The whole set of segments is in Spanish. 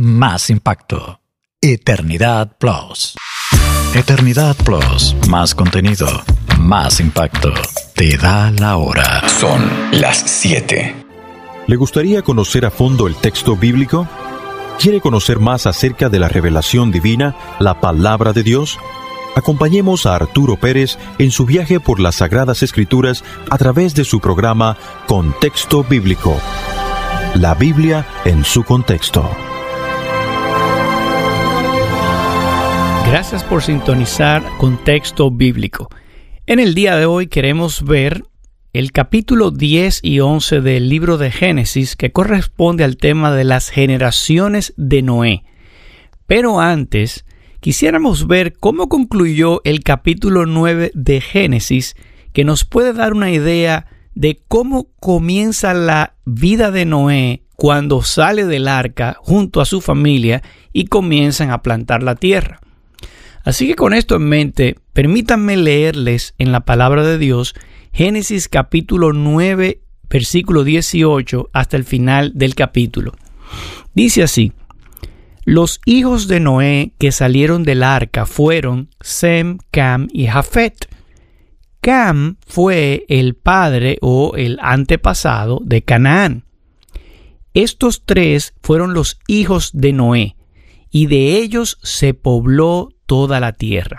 más impacto. Eternidad Plus. Eternidad Plus, más contenido, más impacto. Te da la hora. Son las 7. ¿Le gustaría conocer a fondo el texto bíblico? ¿Quiere conocer más acerca de la revelación divina, la palabra de Dios? Acompañemos a Arturo Pérez en su viaje por las Sagradas Escrituras a través de su programa Contexto Bíblico. La Biblia en su contexto. Gracias por sintonizar Contexto Bíblico. En el día de hoy queremos ver el capítulo 10 y 11 del libro de Génesis, que corresponde al tema de las generaciones de Noé. Pero antes, quisiéramos ver cómo concluyó el capítulo 9 de Génesis, que nos puede dar una idea de cómo comienza la vida de Noé cuando sale del arca junto a su familia y comienzan a plantar la tierra. Así que con esto en mente, permítanme leerles en la palabra de Dios Génesis capítulo 9, versículo 18 hasta el final del capítulo. Dice así: Los hijos de Noé que salieron del arca fueron Sem, Cam y Jafet. Cam fue el padre o el antepasado de Canaán. Estos tres fueron los hijos de Noé, y de ellos se pobló toda la tierra.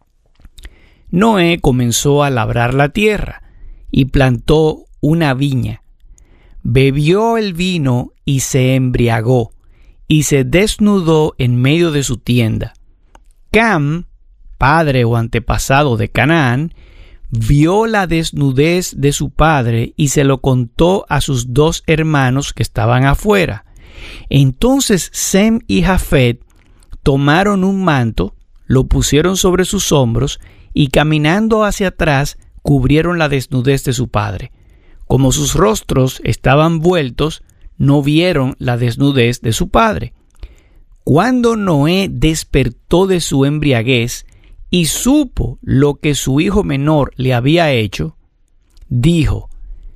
Noé comenzó a labrar la tierra y plantó una viña. Bebió el vino y se embriagó, y se desnudó en medio de su tienda. Cam, padre o antepasado de Canaán, vio la desnudez de su padre y se lo contó a sus dos hermanos que estaban afuera. Entonces Sem y Jafet tomaron un manto, lo pusieron sobre sus hombros y caminando hacia atrás cubrieron la desnudez de su padre. Como sus rostros estaban vueltos, no vieron la desnudez de su padre. Cuando Noé despertó de su embriaguez y supo lo que su hijo menor le había hecho, dijo: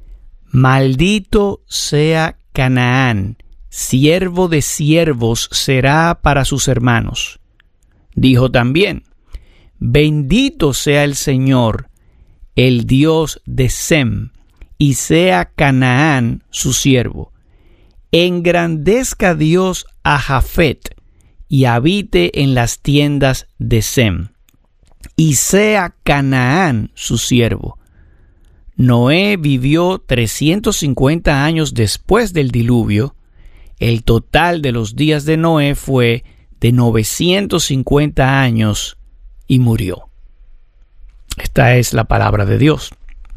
Maldito sea Canaán, siervo de siervos será para sus hermanos. Dijo también: Bendito sea el Señor, el Dios de Sem, y sea Canaán su siervo. Engrandezca Dios a Jafet y habite en las tiendas de Sem, y sea Canaán su siervo. Noé vivió 350 años después del diluvio. El total de los días de Noé fue de 950 años y murió. Esta es la palabra de Dios.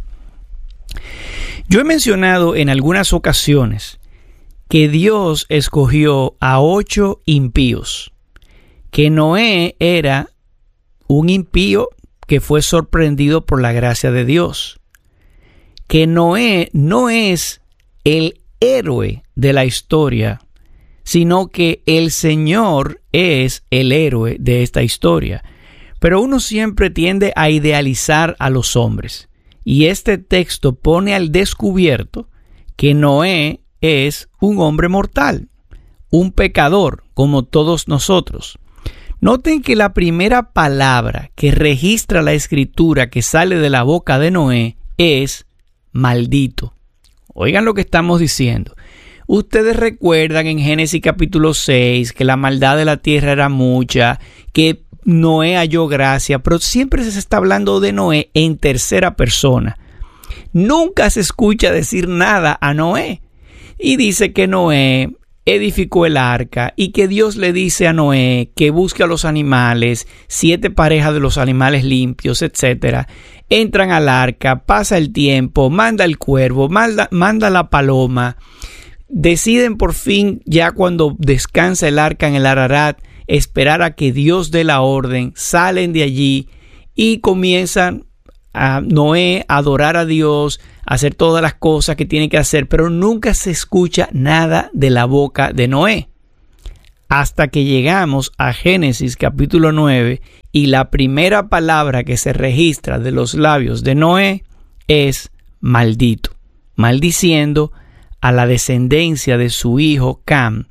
Yo he mencionado en algunas ocasiones que Dios escogió a 8 impíos, que Noé era un impío que fue sorprendido por la gracia de Dios, que Noé no es el héroe de la historia, sino que el Señor es el héroe de esta historia. Pero uno siempre tiende a idealizar a los hombres, y este texto pone al descubierto que Noé es un hombre mortal, un pecador como todos nosotros. Noten que la primera palabra que registra la escritura que sale de la boca de Noé es maldito. Oigan lo que estamos diciendo. Ustedes recuerdan en Génesis capítulo 6 que la maldad de la tierra era mucha, que Noé halló gracia, pero siempre se está hablando de Noé en tercera persona. Nunca se escucha decir nada a Noé. Y dice que Noé edificó el arca y que Dios le dice a Noé que busque a los animales, 7 parejas de los animales limpios, etc. Entran al arca, pasa el tiempo, manda el cuervo, manda la paloma. Deciden por fin, ya cuando descansa el arca en el Ararat, esperar a que Dios dé la orden, salen de allí y comienzan a Noé a adorar a Dios, a hacer todas las cosas que tiene que hacer, pero nunca se escucha nada de la boca de Noé. Hasta que llegamos a Génesis capítulo 9 y la primera palabra que se registra de los labios de Noé es maldito, maldiciendo a la descendencia de su hijo Cam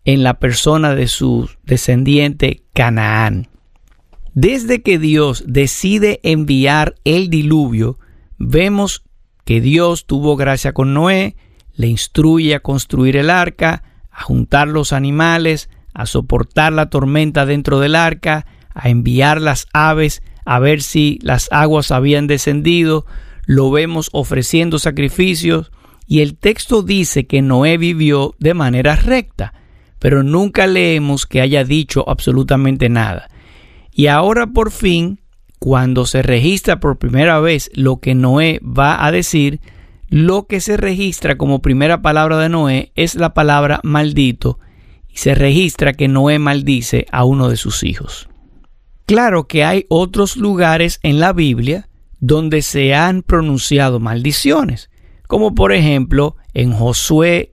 en la persona de su descendiente Canaán. Desde que Dios decide enviar el diluvio, vemos que Dios tuvo gracia con Noé, le instruye a construir el arca, a juntar los animales, a soportar la tormenta dentro del arca, a enviar las aves a ver si las aguas habían descendido. Lo vemos ofreciendo sacrificios y el texto dice que Noé vivió de manera recta, pero nunca leemos que haya dicho absolutamente nada. Y ahora por fin, cuando se registra por primera vez lo que Noé va a decir, lo que se registra como primera palabra de Noé es la palabra maldito, y se registra que Noé maldice a uno de sus hijos. Claro que hay otros lugares en la Biblia donde se han pronunciado maldiciones, como por ejemplo en Josué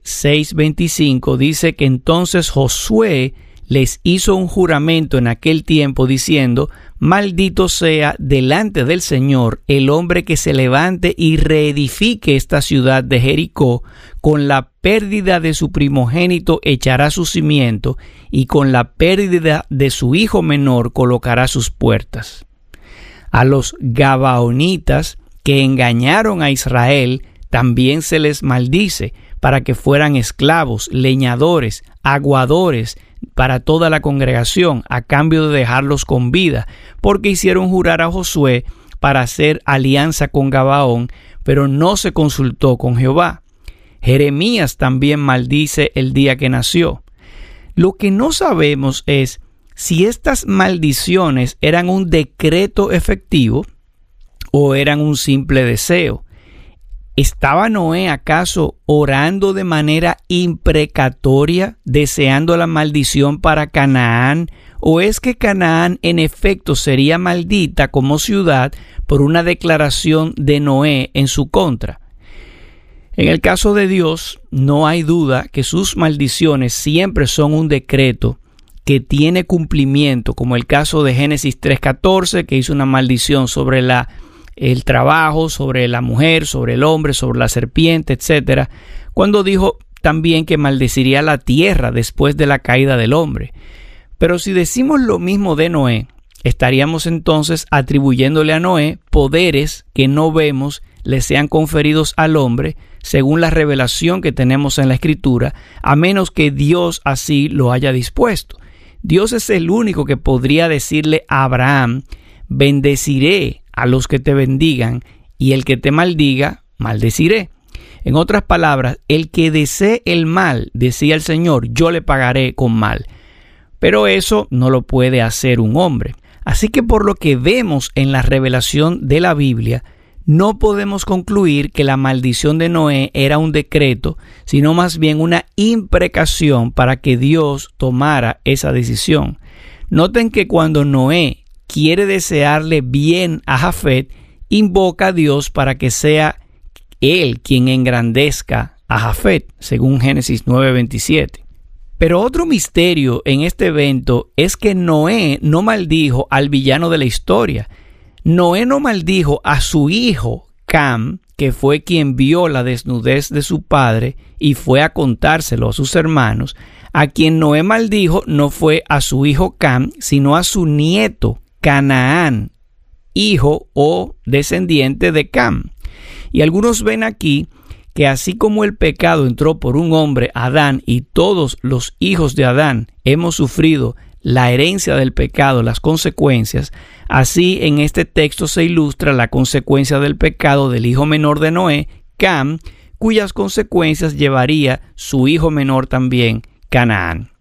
6:25 dice que entonces Josué les hizo un juramento en aquel tiempo diciendo: maldito sea delante del Señor el hombre que se levante y reedifique esta ciudad de Jericó, con la pérdida de su primogénito echará su cimiento, y con la pérdida de su hijo menor colocará sus puertas. A los gabaonitas que engañaron a Israel también se les maldice para que fueran esclavos, leñadores, aguadores para toda la congregación, a cambio de dejarlos con vida, porque hicieron jurar a Josué para hacer alianza con Gabaón, pero no se consultó con Jehová. Jeremías también maldice el día que nació. Lo que no sabemos es si estas maldiciones eran un decreto efectivo o eran un simple deseo. ¿Estaba Noé acaso orando de manera imprecatoria, deseando la maldición para Canaán? ¿O es que Canaán en efecto sería maldita como ciudad por una declaración de Noé en su contra? En el caso de Dios, no hay duda que sus maldiciones siempre son un decreto que tiene cumplimiento, como el caso de Génesis 3:14, que hizo una maldición sobre el trabajo, sobre la mujer, sobre el hombre, sobre la serpiente, etc. Cuando dijo también que maldeciría la tierra después de la caída del hombre. Pero si decimos lo mismo de Noé, estaríamos entonces atribuyéndole a Noé poderes que no vemos le sean conferidos al hombre según la revelación que tenemos en la Escritura, a menos que Dios así lo haya dispuesto. Dios es el único que podría decirle a Abraham: bendeciré a los que te bendigan, y el que te maldiga, maldeciré. En otras palabras, el que desee el mal, decía el Señor, yo le pagaré con mal. Pero eso no lo puede hacer un hombre. Así que por lo que vemos en la revelación de la Biblia, no podemos concluir que la maldición de Noé era un decreto, sino más bien una imprecación para que Dios tomara esa decisión. Noten que cuando Noé quiere desearle bien a Jafet, invoca a Dios para que sea él quien engrandezca a Jafet, según Génesis 9:27. Pero otro misterio en este evento es que Noé no maldijo al villano de la historia. Noé no maldijo a su hijo Cam, que fue quien vio la desnudez de su padre y fue a contárselo a sus hermanos. A quien Noé maldijo no fue a su hijo Cam, sino a su nieto Canaán, hijo o descendiente de Cam. Y algunos ven aquí que así como el pecado entró por un hombre, Adán, y todos los hijos de Adán hemos sufrido la herencia del pecado, las consecuencias, así en este texto se ilustra la consecuencia del pecado del hijo menor de Noé, Cam, cuyas consecuencias llevaría su hijo menor también, Canaán.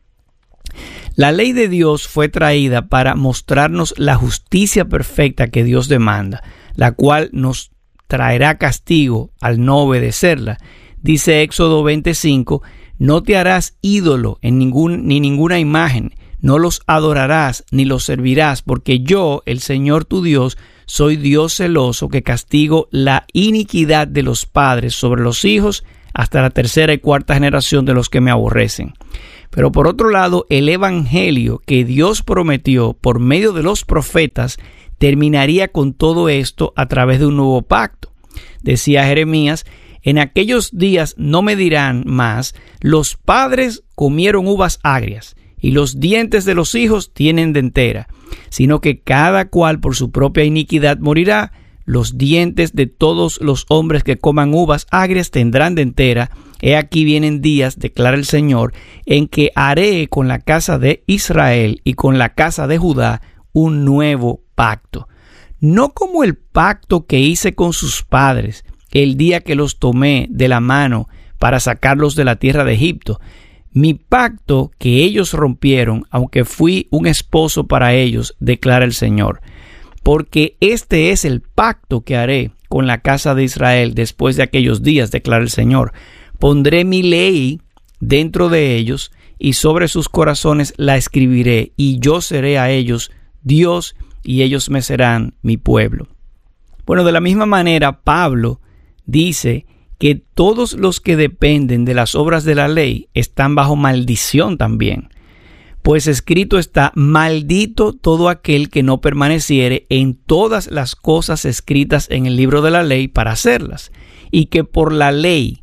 La ley de Dios fue traída para mostrarnos la justicia perfecta que Dios demanda, la cual nos traerá castigo al no obedecerla. Dice Éxodo 25, no te harás ídolo ni ninguna imagen, no los adorarás ni los servirás, porque yo, el Señor tu Dios, soy Dios celoso que castigo la iniquidad de los padres sobre los hijos hasta la tercera y cuarta generación de los que me aborrecen. Pero por otro lado, el evangelio que Dios prometió por medio de los profetas terminaría con todo esto a través de un nuevo pacto. Decía Jeremías, En aquellos días no me dirán más, los padres comieron uvas agrias, y los dientes de los hijos tienen dentera, sino que cada cual por su propia iniquidad morirá. Los dientes de todos los hombres que coman uvas agrias tendrán dentera. He aquí vienen días, declara el Señor, en que haré con la casa de Israel y con la casa de Judá un nuevo pacto. No como el pacto que hice con sus padres el día que los tomé de la mano para sacarlos de la tierra de Egipto. Mi pacto que ellos rompieron, aunque fui un esposo para ellos, declara el Señor. Porque este es el pacto que haré con la casa de Israel después de aquellos días, declara el Señor. Pondré mi ley dentro de ellos y sobre sus corazones la escribiré, y yo seré a ellos Dios y ellos me serán mi pueblo. Bueno, de la misma manera, Pablo dice que todos los que dependen de las obras de la ley están bajo maldición también. Pues escrito está, maldito todo aquel que no permaneciere en todas las cosas escritas en el libro de la ley para hacerlas, y que por la ley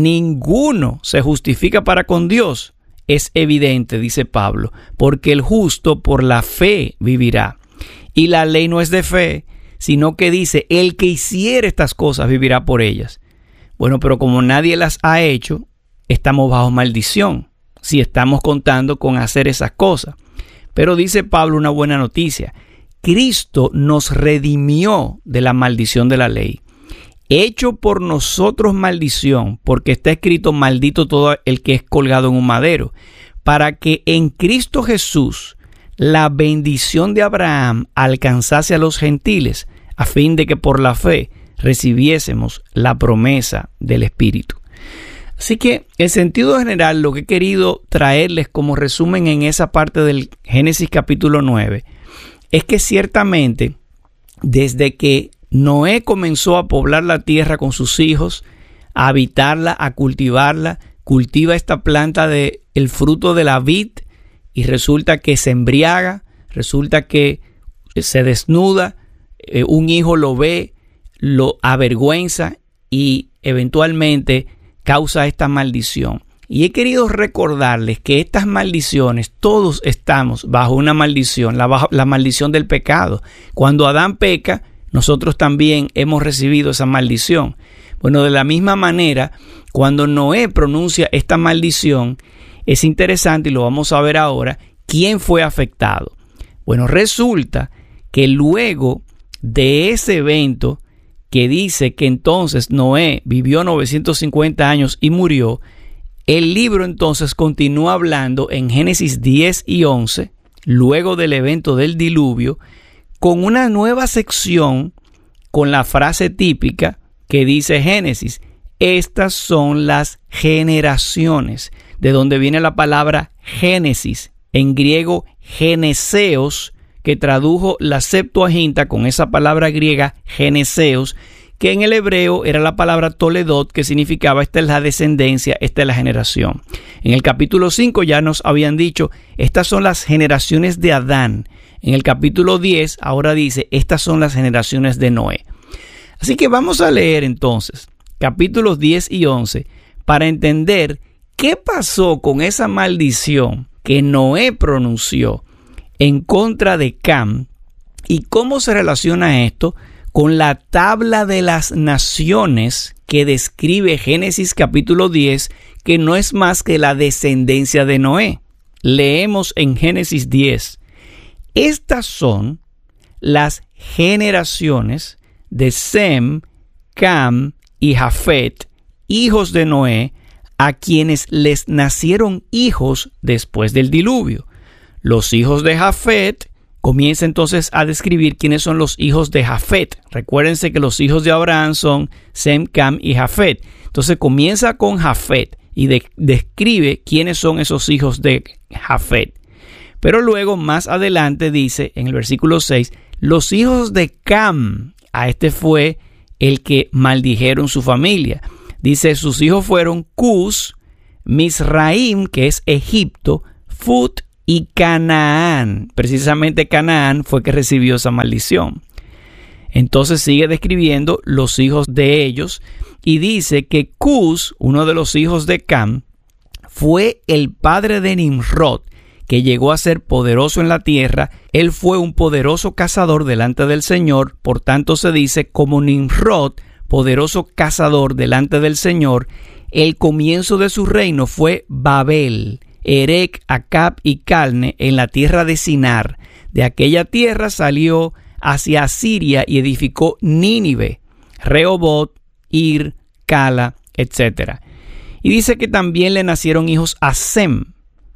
ninguno se justifica para con Dios. Es evidente, dice Pablo, porque el justo por la fe vivirá. Y la ley no es de fe, sino que dice, el que hiciere estas cosas vivirá por ellas. Bueno, pero como nadie las ha hecho, estamos bajo maldición, si estamos contando con hacer esas cosas. Pero dice Pablo una buena noticia. Cristo nos redimió de la maldición de la ley, hecho por nosotros maldición, porque está escrito, maldito todo el que es colgado en un madero, para que en Cristo Jesús la bendición de Abraham alcanzase a los gentiles, a fin de que por la fe recibiésemos la promesa del Espíritu. Así que, en sentido general, lo que he querido traerles como resumen en esa parte del Génesis capítulo 9 es que ciertamente, desde que Noé comenzó a poblar la tierra con sus hijos, a habitarla, a cultivarla, cultiva esta planta del fruto de la vid y resulta que se embriaga, resulta que se desnuda, un hijo lo ve, lo avergüenza y eventualmente causa esta maldición. Y he querido recordarles que estas maldiciones, todos estamos bajo una maldición, la maldición del pecado. Cuando Adán peca, nosotros también hemos recibido esa maldición. Bueno, de la misma manera, cuando Noé pronuncia esta maldición, es interesante y lo vamos a ver ahora, ¿quién fue afectado? Bueno, resulta que luego de ese evento que dice que entonces Noé vivió 950 años y murió, el libro entonces continúa hablando en Génesis 10 y 11, luego del evento del diluvio, con una nueva sección con la frase típica que dice Génesis, estas son las generaciones, de donde viene la palabra Génesis, en griego geneseos, que tradujo la Septuaginta con esa palabra griega geneseos, que en el hebreo era la palabra toledot, que significaba esta es la descendencia, esta es la generación. En el capítulo 5 ya nos habían dicho, estas son las generaciones de Adán. En el capítulo 10 ahora dice, estas son las generaciones de Noé. Así que vamos a leer entonces capítulos 10 y 11 para entender qué pasó con esa maldición que Noé pronunció en contra de Cam y cómo se relaciona esto con la tabla de las naciones que describe Génesis capítulo 10, que no es más que la descendencia de Noé. Leemos en Génesis 10. Estas son las generaciones de Sem, Cam y Jafet, hijos de Noé, a quienes les nacieron hijos después del diluvio. Los hijos de Jafet, comienza entonces a describir quiénes son los hijos de Jafet. Recuérdense que los hijos de Abraham son Sem, Cam y Jafet. Entonces comienza con Jafet y describe quiénes son esos hijos de Jafet. Pero luego más adelante dice en el versículo 6, los hijos de Cam, a este fue el que maldijeron su familia. Dice, sus hijos fueron Cus, Misraim, que es Egipto, Fut y Canaán. Precisamente Canaán fue que recibió esa maldición. Entonces sigue describiendo los hijos de ellos y dice que Cus, uno de los hijos de Cam, fue el padre de Nimrod, que llegó a ser poderoso en la tierra. Él fue un poderoso cazador delante del Señor, por tanto se dice como Nimrod, poderoso cazador delante del Señor. El comienzo de su reino fue Babel, Erec, Acab y Calne en la tierra de Sinar. De aquella tierra salió hacia Asiria y edificó Nínive, Rehoboth, Ir, Cala, etc. Y dice que también le nacieron hijos a Sem.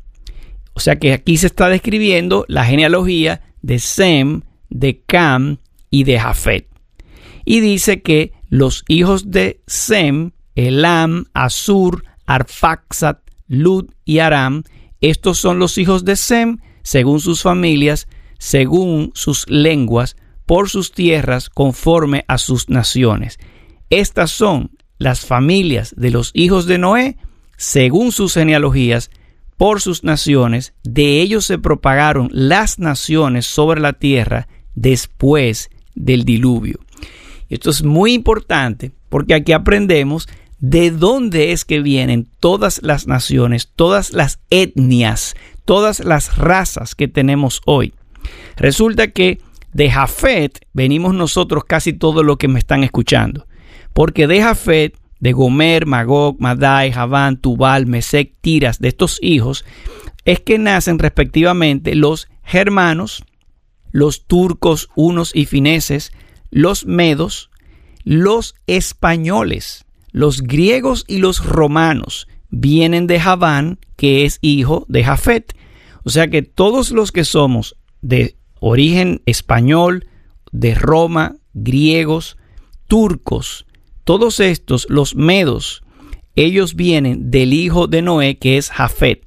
O sea que aquí se está describiendo la genealogía de Sem, de Cam y de Jafet. Y dice que los hijos de Sem, Elam, Asur, Arfaxad, Lud y Aram, estos son los hijos de Sem, según sus familias, según sus lenguas, por sus tierras, conforme a sus naciones. Estas son las familias de los hijos de Noé, según sus genealogías, por sus naciones. De ellos se propagaron las naciones sobre la tierra después del diluvio. Esto es muy importante porque aquí aprendemos de dónde es que vienen todas las naciones, todas las etnias, todas las razas que tenemos hoy. Resulta que de Jafet venimos nosotros casi todos los que me están escuchando. Porque de Jafet, de Gomer, Magog, Madai, Javán, Tubal, Mesec, Tiras, de estos hijos, es que nacen respectivamente los germanos, los turcos, hunos y fineses, los medos, los españoles, los griegos y los romanos. Vienen de Javán, que es hijo de Jafet. O sea que todos los que somos de origen español, de Roma, griegos, turcos, todos estos, los medos, ellos vienen del hijo de Noé, que es Jafet.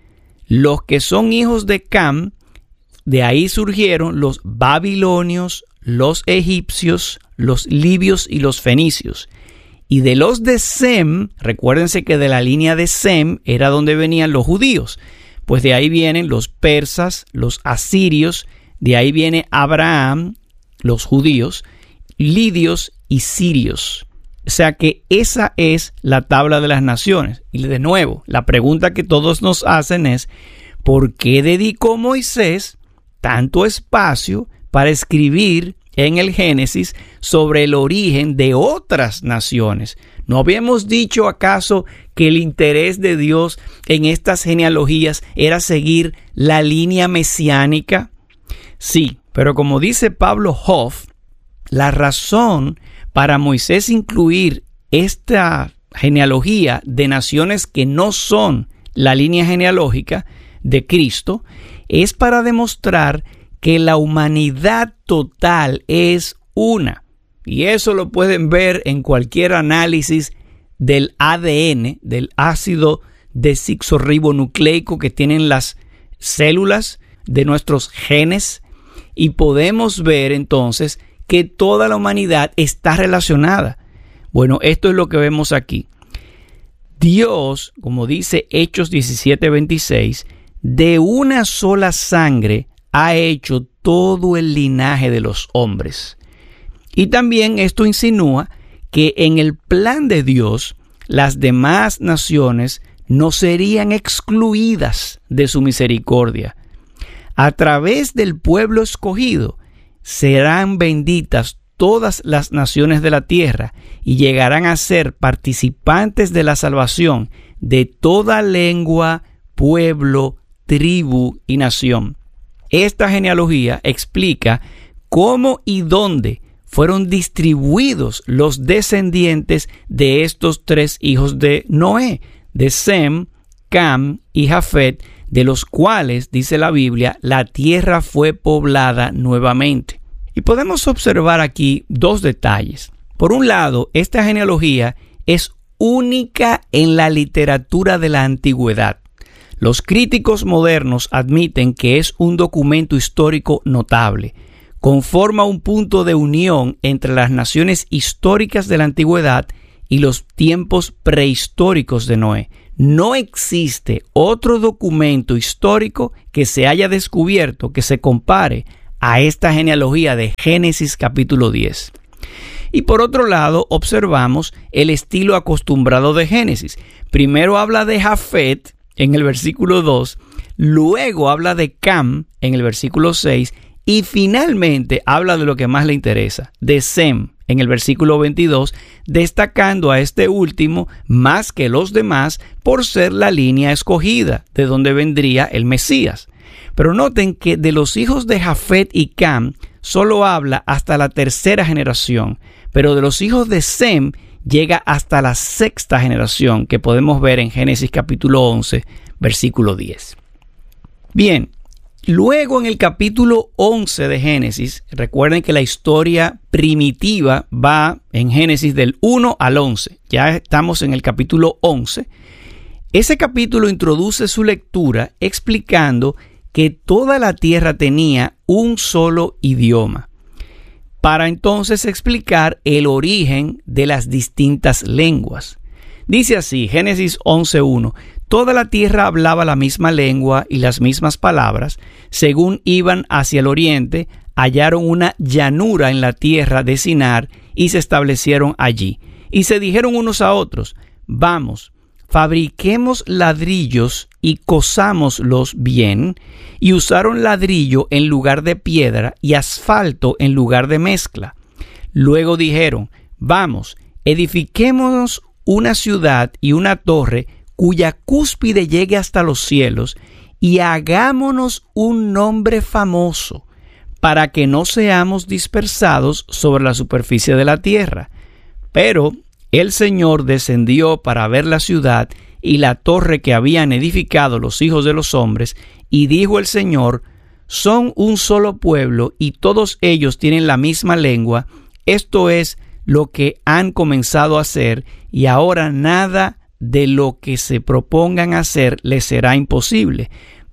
Los que son hijos de Cam, de ahí surgieron los babilonios, los egipcios, los libios y los fenicios. Y de los de Sem, recuérdense que de la línea de Sem era donde venían los judíos. Pues de ahí vienen los persas, los asirios, de ahí viene Abraham, los judíos, lidios y sirios. O sea que esa es la tabla de las naciones. Y de nuevo, la pregunta que todos nos hacen es, ¿por qué dedicó Moisés tanto espacio para escribir en el Génesis sobre el origen de otras naciones? ¿No habíamos dicho acaso que el interés de Dios en estas genealogías era seguir la línea mesiánica? Sí, pero como dice Pablo Hoff, la razón para Moisés incluir esta genealogía de naciones que no son la línea genealógica de Cristo es para demostrar que la humanidad total es una. Y eso lo pueden ver en cualquier análisis del ADN, del ácido desoxirribonucleico que tienen las células de nuestros genes. Y podemos ver entonces que toda la humanidad está relacionada. Bueno, esto es lo que vemos aquí. Dios, como dice Hechos 17:26, de una sola sangre ha hecho todo el linaje de los hombres. Y también esto insinúa que en el plan de Dios, las demás naciones no serían excluidas de su misericordia. A través del pueblo escogido, serán benditas todas las naciones de la tierra y llegarán a ser participantes de la salvación de toda lengua, pueblo, tribu y nación. Esta genealogía explica cómo y dónde fueron distribuidos los descendientes de estos tres hijos de Noé, de Sem, Cam y Jafet, de los cuales, dice la Biblia, la tierra fue poblada nuevamente. Y podemos observar aquí dos detalles. Por un lado, esta genealogía es única en la literatura de la antigüedad. Los críticos modernos admiten que es un documento histórico notable. Conforma un punto de unión entre las naciones históricas de la antigüedad y los tiempos prehistóricos de Noé. No existe otro documento histórico que se haya descubierto que se compare a esta genealogía de Génesis capítulo 10. Y por otro lado, observamos el estilo acostumbrado de Génesis. Primero habla de Jafet en el versículo 2, luego habla de Cam en el versículo 6 y finalmente habla de lo que más le interesa, de Sem en el versículo 22, destacando a este último más que los demás por ser la línea escogida de donde vendría el Mesías. Pero noten que de los hijos de Jafet y Cam solo habla hasta la tercera generación, pero de los hijos de Sem llega hasta la sexta generación, que podemos ver en Génesis capítulo 11, versículo 10. Bien, luego en el capítulo 11 de Génesis, recuerden que la historia primitiva va en Génesis del 1 al 11. Ya estamos en el capítulo 11. Ese capítulo introduce su lectura explicando que toda la tierra tenía un solo idioma, para entonces explicar el origen de las distintas lenguas. Dice así, Génesis 11:1, toda la tierra hablaba la misma lengua y las mismas palabras. Según iban hacia el oriente, hallaron una llanura en la tierra de Sinar y se establecieron allí. Y se dijeron unos a otros, vamos, fabriquemos ladrillos y cosámoslos bien, y usaron ladrillo en lugar de piedra y asfalto en lugar de mezcla. Luego dijeron, vamos, edifiquémonos una ciudad y una torre cuya cúspide llegue hasta los cielos, y hagámonos un nombre famoso, para que no seamos dispersados sobre la superficie de la tierra. Pero el Señor descendió para ver la ciudad y la torre que habían edificado los hijos de los hombres, y dijo el Señor, son un solo pueblo y todos ellos tienen la misma lengua. Esto es lo que han comenzado a hacer, y ahora nada de lo que se propongan hacer les será imposible.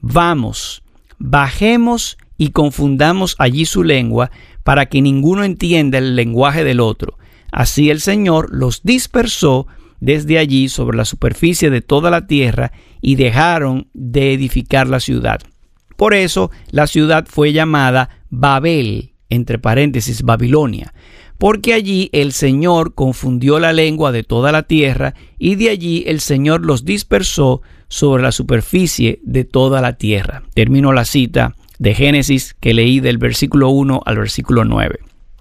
Vamos, bajemos y confundamos allí su lengua, para que ninguno entienda el lenguaje del otro. Así el Señor los dispersó desde allí sobre la superficie de toda la tierra, y dejaron de edificar la ciudad. Por eso la ciudad fue llamada Babel, entre paréntesis Babilonia, porque allí el Señor confundió la lengua de toda la tierra, y de allí el Señor los dispersó sobre la superficie de toda la tierra. Termino la cita de Génesis que leí del versículo 1 al versículo 9.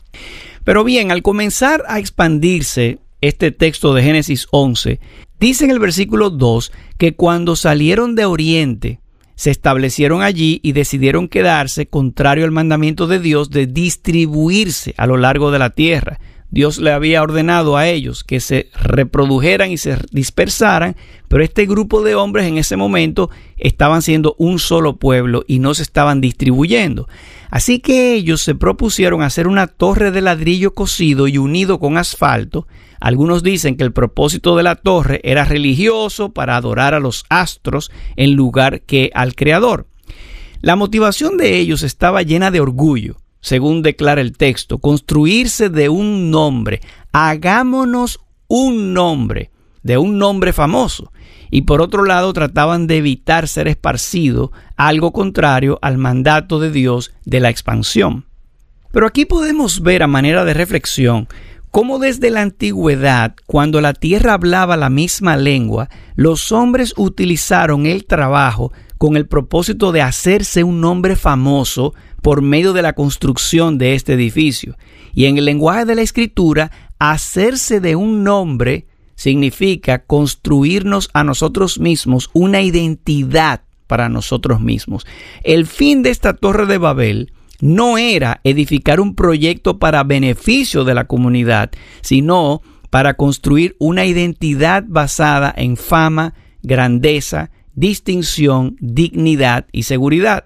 Pero bien, al comenzar a expandirse este texto de Génesis 11, dice en el versículo 2 que cuando salieron de Oriente, se establecieron allí y decidieron quedarse, contrario al mandamiento de Dios de distribuirse a lo largo de la tierra. Dios le había ordenado a ellos que se reprodujeran y se dispersaran, pero este grupo de hombres en ese momento estaban siendo un solo pueblo y no se estaban distribuyendo. Así que ellos se propusieron hacer una torre de ladrillo cocido y unido con asfalto. Algunos dicen que el propósito de la torre era religioso, para adorar a los astros en lugar que al Creador. La motivación de ellos estaba llena de orgullo, según declara el texto, construirse de un nombre. Hagámonos un nombre, de un nombre famoso. Y por otro lado trataban de evitar ser esparcidos, algo contrario al mandato de Dios de la expansión. Pero aquí podemos ver a manera de reflexión cómo desde la antigüedad, cuando la tierra hablaba la misma lengua, los hombres utilizaron el trabajo con el propósito de hacerse un nombre famoso por medio de la construcción de este edificio. Y en el lenguaje de la Escritura, hacerse de un nombre significa construirnos a nosotros mismos una identidad para nosotros mismos. El fin de esta Torre de Babel no era edificar un proyecto para beneficio de la comunidad, sino para construir una identidad basada en fama, grandeza, distinción, dignidad y seguridad.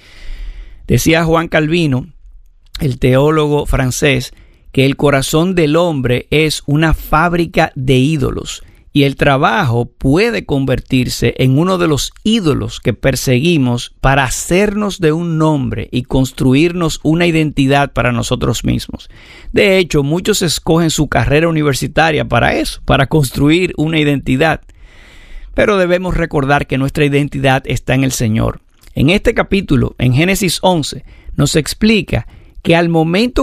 Decía Juan Calvino, el teólogo francés, que el corazón del hombre es una fábrica de ídolos, y el trabajo puede convertirse en uno de los ídolos que perseguimos para hacernos de un nombre y construirnos una identidad para nosotros mismos. De hecho, muchos escogen su carrera universitaria para eso, para construir una identidad. Pero debemos recordar que nuestra identidad está en el Señor. En este capítulo, en Génesis 11, nos explica que al momento